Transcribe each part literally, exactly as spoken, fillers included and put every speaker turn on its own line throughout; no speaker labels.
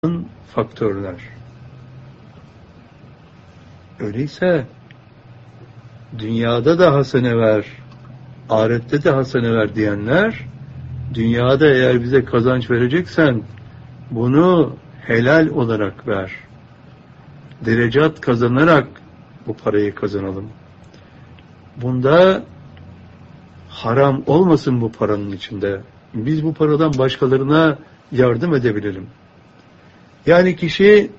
faktörler. Öyleyse dünyada da hasene ver, ahirette de hasene ver diyenler, dünyada eğer bize kazanç vereceksen bunu helal olarak ver. Derecat kazanarak bu parayı kazanalım. Bunda haram olmasın bu paranın içinde. Biz bu paradan başkalarına yardım edebilelim. Yani kişi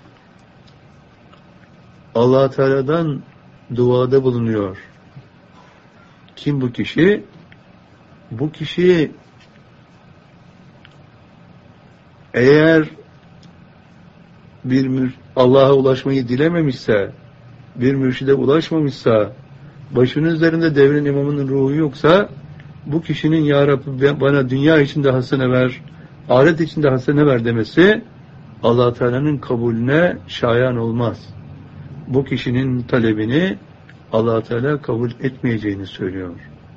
Allah Teala'dan duada bulunuyor. Kim bu kişi? Bu kişi eğer bir Allah'a ulaşmayı dilememişse, bir mürşide ulaşmamışsa, başının üzerinde devrin imamının ruhu yoksa, bu kişinin Ya Rabbi bana dünya içinde hasene ver, ahiret içinde hasene ver demesi Allah Teala'nın kabulüne şayan olmaz. Bu kişinin talebini Allah Teala kabul etmeyeceğini söylüyor.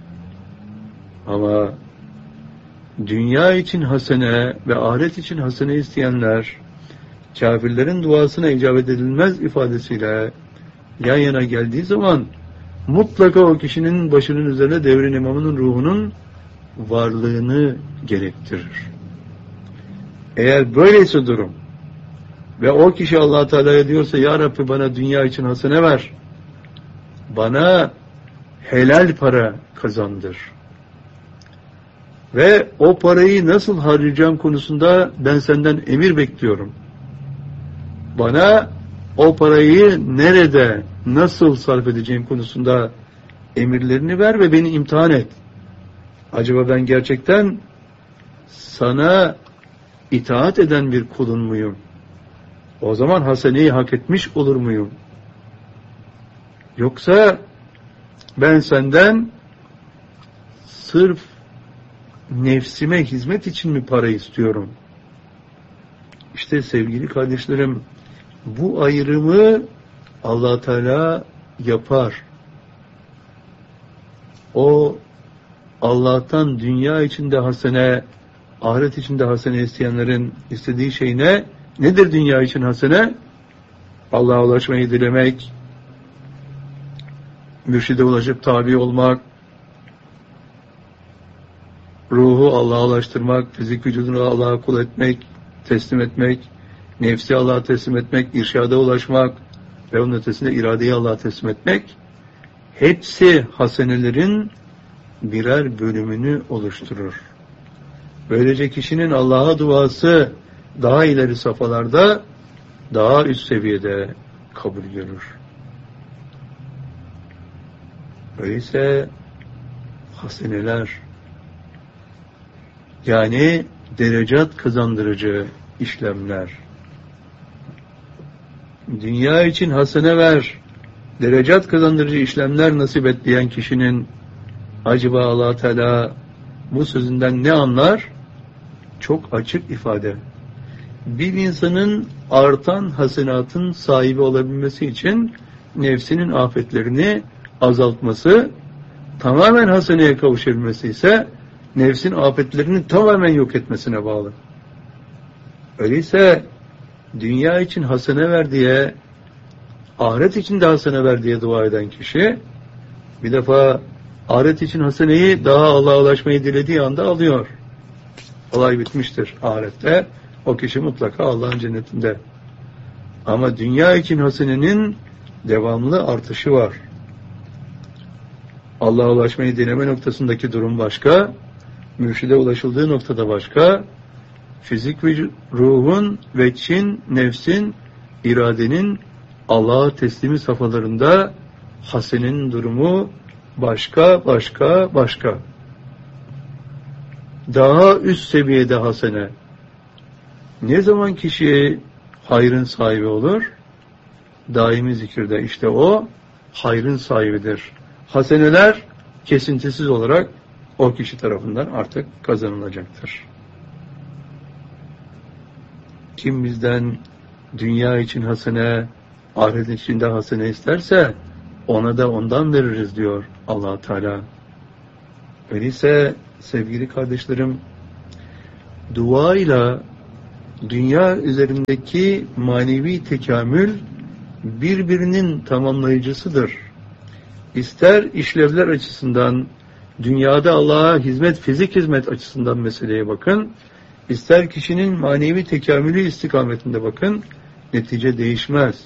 Ama dünya için hasene ve ahiret için hasene isteyenler, kafirlerin duasına icabet edilmez ifadesiyle yan yana geldiği zaman mutlaka o kişinin başının üzerine devrin imamının ruhunun varlığını gerektirir. Eğer böyleyse durum ve o kişi Allah Teala'ya diyorsa Ya Rabbi bana dünya için hasene ver, bana helal para kazandır ve o parayı nasıl harcayacağım konusunda ben senden emir bekliyorum. Bana o parayı nerede, nasıl sarf edeceğim konusunda emirlerini ver ve beni imtihan et. Acaba ben gerçekten sana itaat eden bir kulun muyum? O zaman haseneyi hak etmiş olur muyum? Yoksa ben senden sırf nefsime hizmet için mi para istiyorum? İşte sevgili kardeşlerim, bu ayrımı Allah Teala yapar. O Allah'tan dünya içinde hasene, ahiret içinde hasene isteyenlerin istediği şey ne? Nedir dünya için hasene? Allah'a ulaşmayı dilemek, mürşide ulaşıp tabi olmak, ruhu Allah'a ulaştırmak, fizik vücudunu Allah'a kul etmek, teslim etmek, nefsi Allah'a teslim etmek, irşada ulaşmak ve onun ötesinde iradeyi Allah'a teslim etmek, hepsi hasenelerin birer bölümünü oluşturur. Böylece kişinin Allah'a duası daha ileri safhalarda, daha üst seviyede kabul görür. Öyleyse haseneler, yani derecat kazandırıcı işlemler, dünya için hasene ver, derecat kazandırıcı işlemler nasip et diyen kişinin acaba Allah Teala bu sözünden ne anlar? Çok açık ifade. Bir insanın artan hasenatın sahibi olabilmesi için nefsinin afetlerini azaltması, tamamen haseneye kavuşabilmesi ise nefsin afetlerini tamamen yok etmesine bağlı. Öyleyse dünya için hasene ver diye, ahiret için de hasene ver diye dua eden kişi bir defa ahiret için haseneyi daha Allah'a ulaşmayı dilediği anda alıyor. Olay bitmiştir ahirette. O kişi mutlaka Allah'ın cennetinde. Ama dünya için hasenenin devamlı artışı var. Allah'a ulaşmayı dileme noktasındaki durum başka, mürşide ulaşıldığı noktada başka, fizik ve ruhun, veçin, nefsin, iradenin Allah'a teslimi safhalarında hasenenin durumu başka, başka, başka. Daha üst seviyede hasene. Ne zaman kişi hayrın sahibi olur? Daimi zikirde işte o hayrın sahibidir. Haseneler kesintisiz olarak o kişi tarafından artık kazanılacaktır. Kim bizden dünya için hasene, ahiret için de hasene isterse ona da ondan veririz diyor Allah Teala. Öyleyse sevgili kardeşlerim, duayla dünya üzerindeki manevi tekamül birbirinin tamamlayıcısıdır. İster işlevler açısından, dünyada Allah'a hizmet, fizik hizmet açısından meseleye bakın, ister kişinin manevi tekamülü istikametinde bakın, netice değişmez.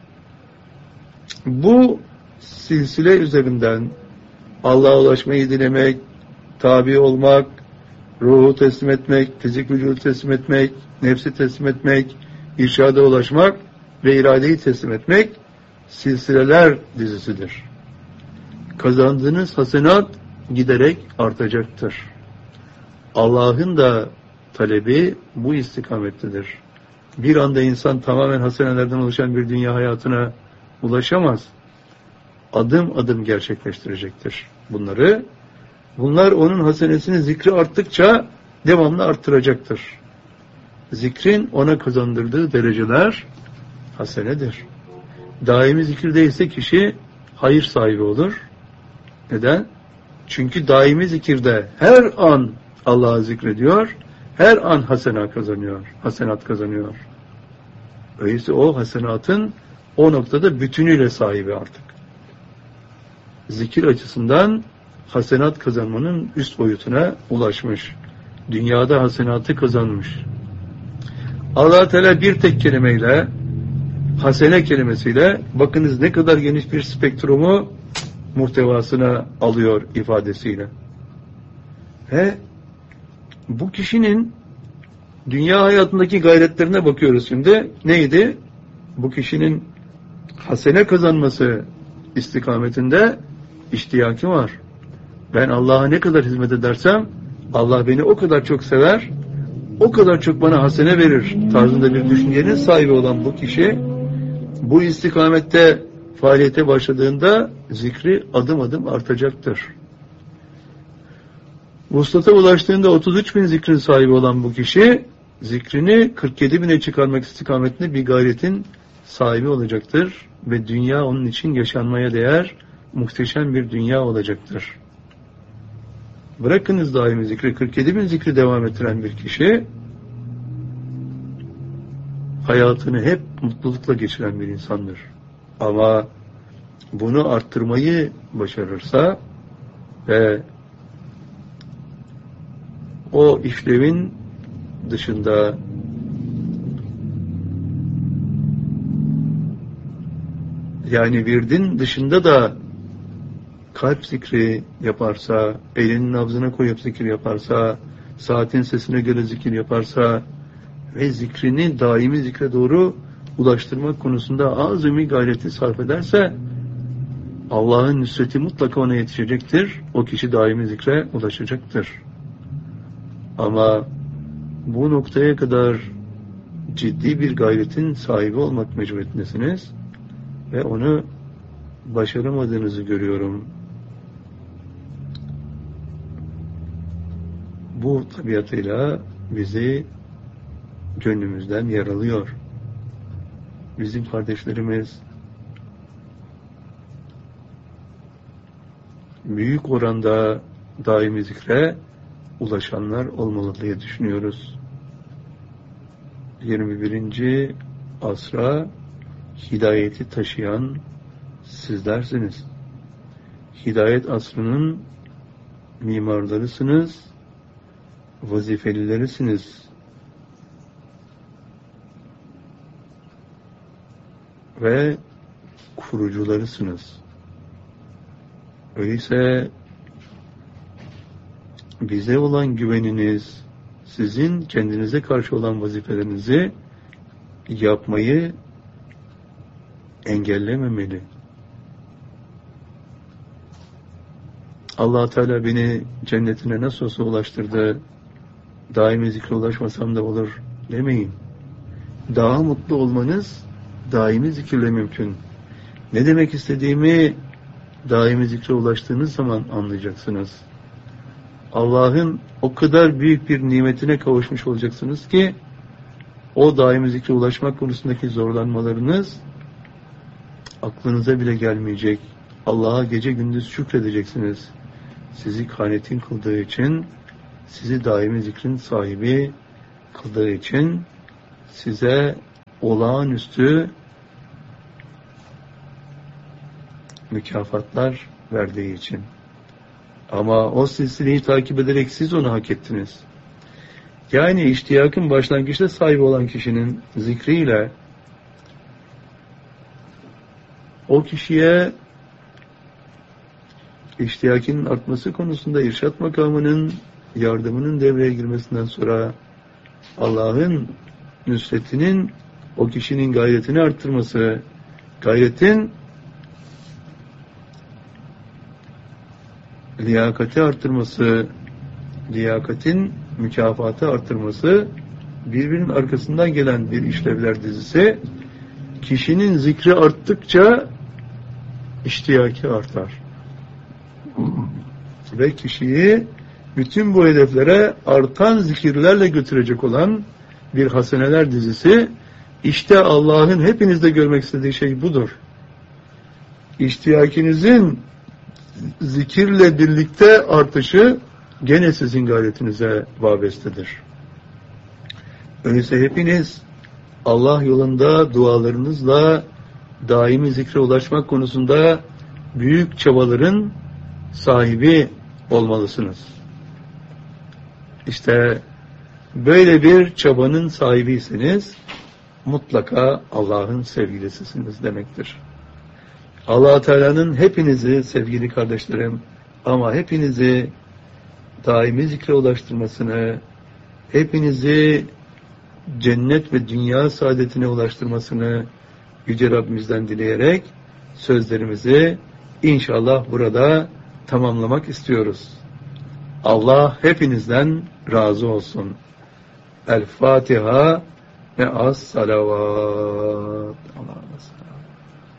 Bu silsile üzerinden Allah'a ulaşmayı dilemek, tabi olmak, ruhu teslim etmek, fizik vücudu teslim etmek, nefsi teslim etmek, irşada ulaşmak ve iradeyi teslim etmek silsileler dizisidir. Kazandığınız hasenat giderek artacaktır. Allah'ın da talebi bu istikamettedir. Bir anda insan tamamen hasenelerden oluşan bir dünya hayatına ulaşamaz. Adım adım gerçekleştirecektir bunları. Bunlar onun hasenesini, zikri arttıkça devamlı arttıracaktır. Zikrin ona kazandırdığı dereceler hasenedir. Daimi zikirde ise kişi hayır sahibi olur. Neden? Çünkü daimi zikirde her an Allah'ı zikrediyor, her an hasenat kazanıyor, hasenat kazanıyor. Öyleyse o hasenatın o noktada bütünüyle sahibi artık. Zikir açısından hasenat kazanmanın üst boyutuna ulaşmış. Dünyada hasenatı kazanmış. Allah Teala bir tek kelimeyle, hasene kelimesiyle, bakınız ne kadar geniş bir spektrumu muhtevasına alıyor ifadesiyle. Ve bu kişinin dünya hayatındaki gayretlerine bakıyoruz şimdi. Neydi? Bu kişinin hasene kazanması istikametinde iştiyaki var. Ben Allah'a ne kadar hizmet edersem Allah beni o kadar çok sever, o kadar çok bana hasene verir tarzında bir düşüncenin sahibi olan bu kişi bu istikamette faaliyete başladığında zikri adım adım artacaktır. Vuslata ulaştığında otuz üç bin zikrin sahibi olan bu kişi zikrini kırk yedi bine çıkarmak istikametinde bir gayretin sahibi olacaktır ve dünya onun için yaşanmaya değer muhteşem bir dünya olacaktır. Bırakınız daimi zikri, kırk yedi bin zikri devam ettiren bir kişi hayatını hep mutlulukla geçiren bir insandır. Ama bunu arttırmayı başarırsa ve o işlevin dışında yani virdin dışında da kalp zikri yaparsa, elinin nabzına koyup zikir yaparsa, saatin sesine göre zikir yaparsa ve zikrini daimi zikre doğru ulaştırmak konusunda azami gayreti sarf ederse Allah'ın nüsreti mutlaka ona yetişecektir. O kişi daimi zikre ulaşacaktır. Ama bu noktaya kadar ciddi bir gayretin sahibi olmak mecburiyetindesiniz ve onu başaramadığınızı görüyorum. Bu tabiatıyla bizi gönlümüzden yaralıyor. Bizim kardeşlerimiz büyük oranda daimi zikre ulaşanlar olmalı diye düşünüyoruz. yirmi birinci asra hidayeti taşıyan sizlersiniz. Hidayet asrının mimarlarısınız, vazifelilerisiniz. Ve kurucularısınız. Öyleyse bize olan güveniniz, sizin kendinize karşı olan vazifelerinizi yapmayı engellememeli. Allah Teala beni cennetine nasıl olsa ulaştırdı, daimi zikre ulaşmasam da olur demeyin. Daha mutlu olmanız daimi zikirle mümkün. Ne demek istediğimi daimi zikre ulaştığınız zaman anlayacaksınız. Allah'ın o kadar büyük bir nimetine kavuşmuş olacaksınız ki o daimi zikre ulaşmak konusundaki zorlanmalarınız aklınıza bile gelmeyecek. Allah'a gece gündüz şükredeceksiniz. Sizi kanetin kıldığı için, sizi daimi zikrin sahibi kıldığı için size olağanüstü mükafatlar verdiği için. Ama o silsileyi takip ederek siz onu hak ettiniz. Yani iştiyakın başlangıçta sahibi olan kişinin zikriyle o kişiye iştiyakinin artması konusunda irşat makamının yardımının devreye girmesinden sonra Allah'ın nüsretinin o kişinin gayretini arttırması, gayretin liyakati arttırması, liyakatin mükafatı arttırması, birbirinin arkasından gelen bir işlevler dizisi, kişinin zikri arttıkça iştiyaki artar. Ve kişiyi bütün bu hedeflere artan zikirlerle götürecek olan bir haseneler dizisi, işte Allah'ın hepinizde görmek istediği şey budur. İştiyakinizin zikirle birlikte artışı gene sizin gayretinize vabestedir. Öyleyse hepiniz Allah yolunda dualarınızla daimi zikre ulaşmak konusunda büyük çabaların sahibi olmalısınız. İşte böyle bir çabanın sahibiyseniz mutlaka Allah'ın sevgilisisiniz demektir. Allah Teala'nın hepinizi sevgili kardeşlerim, ama hepinizi daimi zikre ulaştırmasını, hepinizi cennet ve dünya saadetine ulaştırmasını Yüce Rabbimizden dileyerek sözlerimizi inşallah burada tamamlamak istiyoruz. Allah hepinizden razı olsun. El Fatiha ve as salavat. Allah'a emanet.